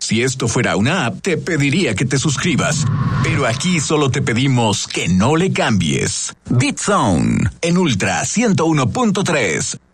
Si esto fuera una app, te pediría que te suscribas. Pero aquí solo te pedimos que no le cambies. BeatZone en Ultra 101.3.